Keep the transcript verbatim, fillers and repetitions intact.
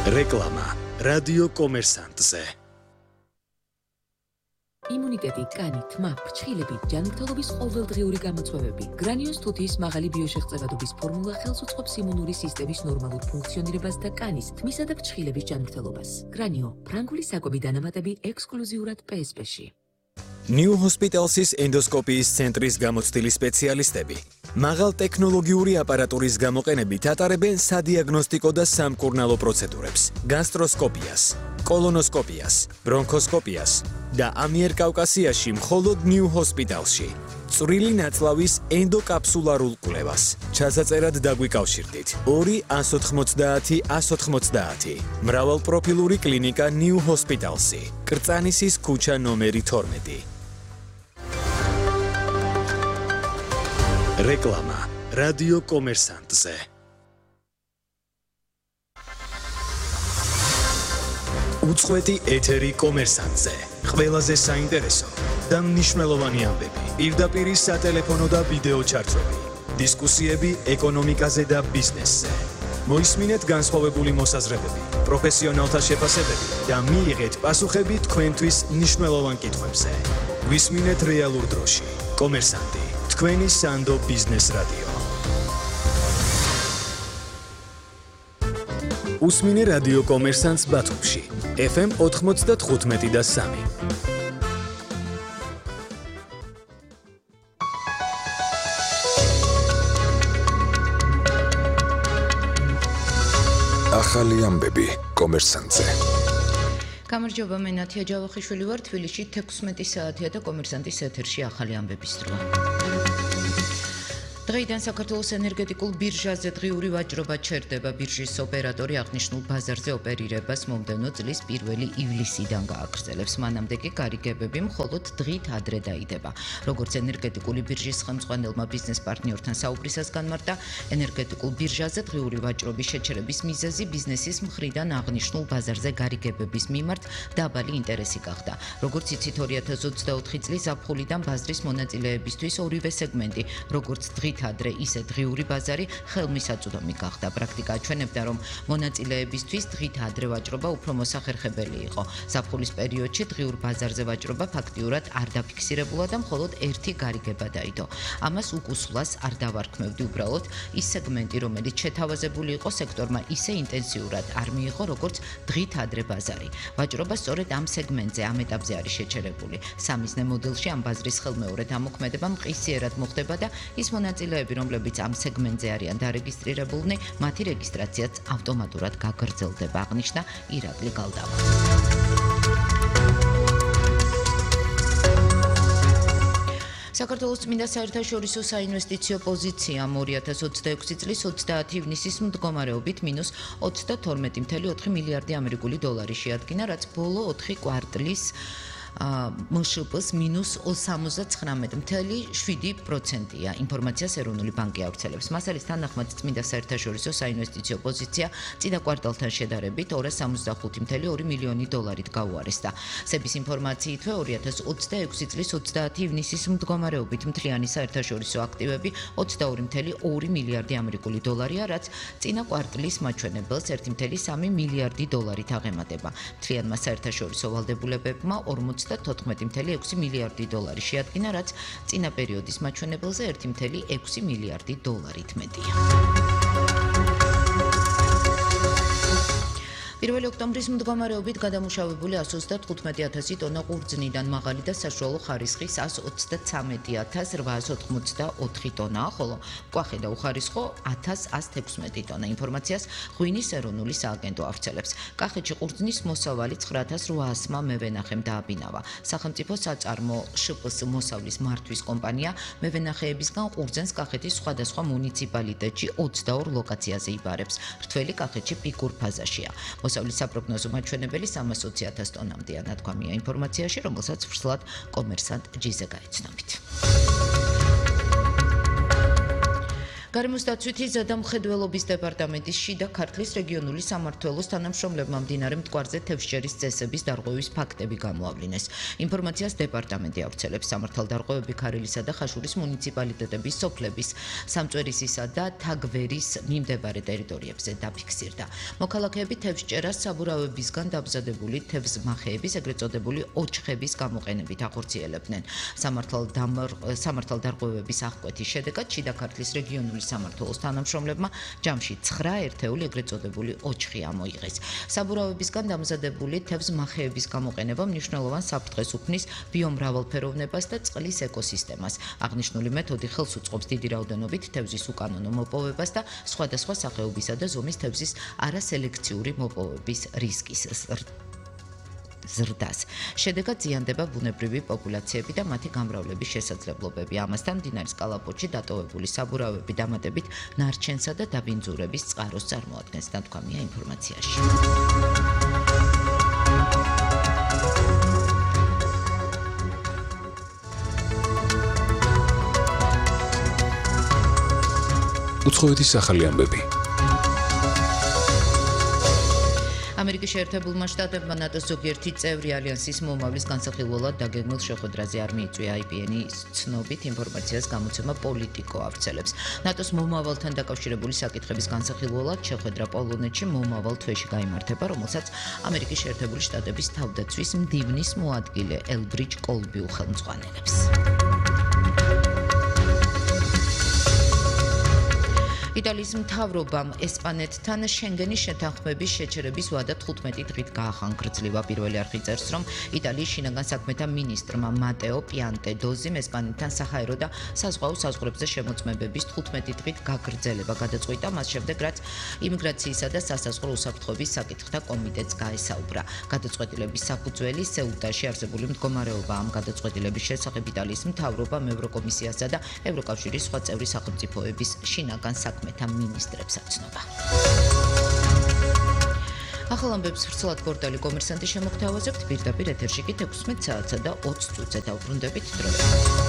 რეკლამა რადიო კომერსანტზე. იმუნიტეტი, კანი, თმა, ფრჩხილები, ჯანმრთელობის ყოველდღიური გამოწვევები. გრანიოს თუთიის მაღალი ბიოშეღწევადობის ფორმულა ხელს უწყობს იმუნური სისტემის ნორმალურ ფუნქციონირებას და კანის, თმისა და ფრჩხილების ჯანმრთელობას. გრანიო, ფრანგული საკვები დანამატები ექსკლუზიურად პე ეს პე-ში. New Hospitals's ენდოსკოპიის ცენტრის გამოცდილი სპეციალისტები მაღალ ტექნოლოგიური აპარატურის გამოყენებით ატარებენ სადიაგნოსტიკო და სამკურნალო პროცედურებს, გასტროსკოპიას, კოლონოსკოპიას, ბრონქოსკოპიას და ამიერკავკასიაში მხოლოდ New Hospitalsში. წვრილი ნაწლავის ენდოკაფსულარულ კვლევას. ჩასაწერად დაგვიკავშირდით ორი ას ოთხმოცდაათი ას ოთხმოცდაათი. მრავალპროფილური კლინიკა New Hospitalsი. კრწანისის ქუჩა ნომერი თორმეტი. რეკლამა რადიო კომერსანტზე. უწყვეტი ეთერი კომერსანტზე. ყველაზე საინტერესო და მნიშვნელოვანი ამბები. პირდაპირ სატელეფონო და ვიდეო ჩარტვები. დისკუსიები ეკონომიკაზე და ბიზნესზე. მოისმინეთ განსხვავებული მოსაზრებები, პროფესიონალთა შეფასებები და მიიღეთ პასუხები თქვენთვის მნიშვნელოვან კითხვებზე. ვისმინეთ რეალურ დროში. კომერსანტი, თქვენი სანდო ბიზნეს რადიო. უსმინე რადიო კომერსანტს ბათუმში. ეფ ემ ოთხმოცდათხუთმეტი და სამი. ახალი ამბები კომერსანტზე. გამარჯობა, მე ნათია ჯავახიშვილი ვარ, თბილისში თექვსმეტი საათია და კომერსანტის ეთერში ახალი ამბების დრო. დღეიდან საქართველოს ენერგეტიკულ ბირჟაზე დღიური ვაჭრობა ჩერდება. ბირჟის ოპერატორი აღნიშნულ ბაზარზე ოპერირებას მომდევნო წლის პირველი ივლისიდან გააგრძელებს. მანამდე კი გარიგებები მხოლოდ დღით ადრე დაიდება. როგორც ენერგეტიკული ბირჟის ხელმძღვანელმა ბიზნეს პარტნიორთან საუბრისას განმარტა, ენერგეტიკულ ბირჟაზე დღიური ვაჭრობის შეჩერების მიზეზი ბიზნესის მხრიდან აღნიშნულ ბაზარზე გარიგებების მიმართ დაბალი ინტერესი გახდა. როგორც იცით, ორი ათას ოცდაოთხი წლის ზაფხულიდან ბაზრის მონაწილეებისთვის ორივე სეგმენტი, როგორც დღით ადრე ისე დღიური ბაზარი ხელმისაწვდომი გახდა. პრაქტიკა აჩვენებდა, რომ მონაწილეებისთვის დღით ადრე ვაჭრობა უფრო მოსახერხებელი იყო. ზაფხულის პერიოდში დღიურ ბაზარზე ვაჭრობა ფაქტიურად არ დაფიქსირებულა და მხოლოდ ერთი გარიგება დაიდო. ამას უკუსვლას არ დავარქმევდი, უბრალოდ ის სეგმენტი, რომელიც შეთავაზებული იყო სექტორმა, ისე ინტენსიურად არ მიიღო, როგორც დღით ადრე ბაზარი. ვაჭრობა სწორედ ამ სეგმენტზე, ამ ეტაპზე არის შეჩერებული. სამიზნე მოდელში ამ ბაზრის ხელმეორედ ამოქმედება მყისიერად მოხდება და ის მონაწილეები, რომლებიც ამ სეგმენტზე არიან დარეგისტრირებულნი, მათი რეგისტრაციაც ავტომატურად გაგრძელდება, აღნიშნა ირაკლი გალდავა. საქართველოს წმინდა საერთაშორისო საინვესტიციო პოზიციამ ორი ათას ოცდაექვსი წლის ოცდაათი ივნისის მდგომარეობით მინუს ოცდათორმეტი წუთი ოთხი მილიარდი ამერიკული დოლარი შეადგინა, რაც ბოლო ოთხი კვარტლის მშპ-ს მინუს სამოცდათხრამეტი წუთი შვიდი პროცენტია. ინფორმაციას ეროვნული ბანკი ავრცელებს. მას არის თანახმად წმინდა საერთაშორისო საინვესტიციო პოზიცია წინა კვარტალთან შედარებით ორას სამოცდახუთი წუთი ორი მილიონი დოლარით გაუარესდა. სების ინფორმაციითვე ორი ათას ოცდაექვსი წლის ოცდაათი ივნისის მდგომარეობით მთლიანი საერთაშორისო აქტივები ოცდაორი წუთი ორი მილიარდი ამერიკული დოლარია, რაც წინა კვარტლის მაჩვენებელს ერთი წუთი სამი მილიარდი დოლარით აღემატება. მთლიანმა საერთაშორისო ვალდებულებებმა ორმოცდათოთხმეტი წუთი ექვსი მილიარდი დოლარი შეადგინა, რაც წინა პერიოდის მაჩვენებელზე ერთი წუთი ექვსი მილიარდი დოლარით მეტია. პირველი ოქტომბრის მდგომარეობით გადამუშავებული ას ოცდათხუთმეტი ათასი ტონა ყურძნიდან მაღალი და საშუალო ხარისხის ას ოცდაცამეტი ათას რვაას ოთხმოცდაოთხი ტონაა, ხოლო მკვახე და უხარისხო ათას ას თექვსმეტი ტონა. ინფორმაციას ღვინის ეროვნული სააგენტო ავრცელებს. კახეთში ყურძნის მოსავალი ცხრა ათას რვაასმა მევენახემ დააბინავა. სახელმწიფო საწარმო შპ-ს მოსავლის მართვის კომპანია მევენახეებისგან ყურძენს კახეთის სხვადასხვა მუნიციპალიტეტში ოცდაორ ლოკაციაზე იბარებს. რთველი კახეთში პიკურ ფაზაშია. მოსავლის საპროგნოზო მაჩვენებელი სამას ოცი ათას ტონამდეა, ნათქვამია ინფორმაციაში, რომელსაც ვრცლად კომერსანტ ჯიზე გაეცნობით. გარემოსდაცვითი ზედამხედველობის დეპარტამენტის შიდა ქართლის რეგიონული სამმართველოს თანამშრომლებმა მდინარე მტკვარზე თევზჭერის წესების დარღვევის ფაქტები გამოავლინეს. ინფორმაციას დეპარტამენტი ავრცელებს. სამართალდარღვევები ქარილისა და ხაშურის მუნიციპალიტეტების სოფლების, სამწვერისისა და თაგვერის მიმდებარე ტერიტორიებზე დაფიქსირდა. მოქალაქეები თევზჭერას საბურავებისგან დამზადებული თევზმახეების, ეგრეთ წოდებული ოჩხების გამოყენებით ახორციელებდნენ. სამართალდარღვევების აღკვეთის შედეგად შიდა ქართლის რეგიონული სამმართველოს თანამშრომლებმა ჯამში ცხრა ერთეული ეგრეთ წოდებული ოჩხი ამოიღეს. საბურავებისგან დამზადებული თევზმახეების გამოყენება მნიშვნელოვან საფრთხეს უქმნის ბიომრავალფეროვნებას და წყლის ეკოსისტემას. აღნიშნული მეთოდი ხელს უწყობს დიდი რაოდენობით თევზის უკანონო მოპოვებას და სხვადასხვა სახეობისა და ზომის თევზის არასელექციური მოპოვების რისკის ზრდას. შედეგად ზიანდება ბუნებრივი პოპულაციები და მათი გამრავლების შესაძლებლობები. ამასთან მდინარის კალაპოტში დატოვებული საბურავები დამატებით ნარჩენსა და დაბინძურების წყაროს წარმოადგენს, ნათქვამია ინფორმაციაში. უცხოეთის ახალი ამბები. ამერიკის შეერთებულმა შტატებმა ნატოს ზოგიერთი წევრი ალიანსის მომავლის განსახილველად დაგეგმილ შეხვედრაზე არ მიიწვია აი პი ენ-ის ცნობით ინფორმაციას გამოცემა პოლიტიკო ავრცელებს. ნატოს მომავალთან დაკავშირებული საკითხების განსახილველად შეხვედრა პოლონეთში მომავალ თვეში გაიმართება, რომელსაც ამერიკის შეერთებული შტატების თავდაცვის მდივნის მოადგილე ელბრიჯ კოლბი უხელმძღვანელებს. იტალიის მთავრობამ ესპანეთთან შენგენის შეთანხმების შეჩერების ვადა თხუთმეტი დღით გაახანგრძლივა. პირველი არხი წერს, რომ იტალიის შინაგან საქმეთა მინისტრმა მატეო პიანტედოზიმ ესპანეთთან საჰაერო და საზღვაო საზღვრებზე შემოწმებების თხუთმეტი დღით გაგრძელება გადაწყვიტა, მას შემდეგ, რაც იმიგრაციისა და სასაზღვრო უსაფრთხოების საკითხთა კომიტეტს გაესაუბრა. გადაწყვეტილების საფუძველი სეუტაში არსებული მდგომარეობა. ამ გადაწყვეტილების შესახებ იტალიის მთავრობამ ევროკომისიასა და ევროკავშირის სხვა წევრი სახელმწიფოების შინაგან საქმეთა მინისტრებს აცნობა. ახალ ამბებს ვრცლად პორტალი კომერსანტი შემოგთავაზებთ, პირდაპირ ეთერში კი ექვთმეტ საათსა და ოცი წუთზე დავბრუნდებით დრო.